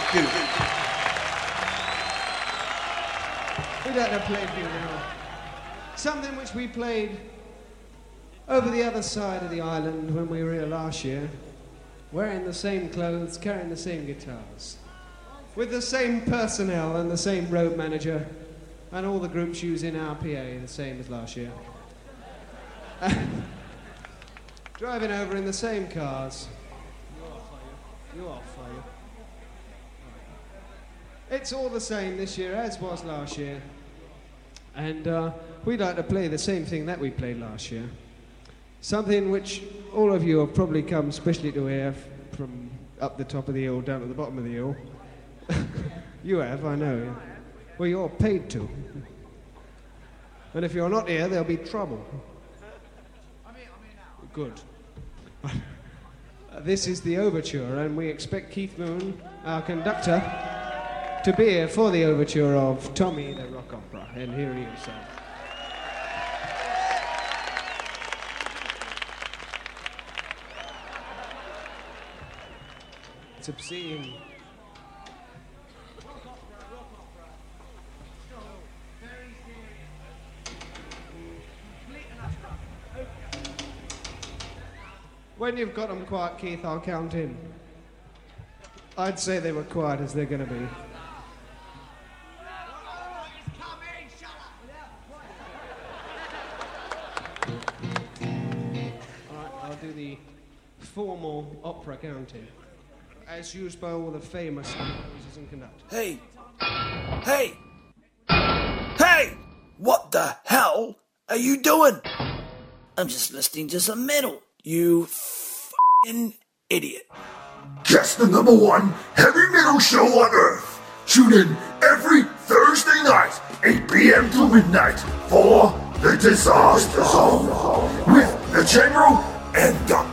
Good. We'd like to play for you now. Something which we played over the other side of the island when we were here last year, wearing the same clothes, carrying the same guitars, with the same personnel and the same road manager, and all the groups using our PA the same as last year. Driving over in the same cars. You off, are you? It's all the same this year as was last year. And we'd like to play the same thing that we played last year. Something which all of you have probably come especially to hear from up the top of the hill down to the bottom of the hill. You have, I know. Yeah. Well, you're paid to. And if you're not here, there'll be trouble. I'm here now. Good. This is the overture, and we expect Keith Moon, our conductor, to be here for the overture of Tommy the Rock Opera. And here he is. It's obscene. When you've got them quiet, Keith, I'll count in. I'd say they were quiet as they're going to be. Alright, I'll do the formal opera counting, as used by all the famous composers and conductors. Hey! Hey! Hey! What the hell are you doing? I'm just listening to some metal. You f***ing idiot. Just the #1 heavy metal show on Earth. Tune in every Thursday night, 8 p.m. to midnight, for The Disaster Zone with the General and Dr.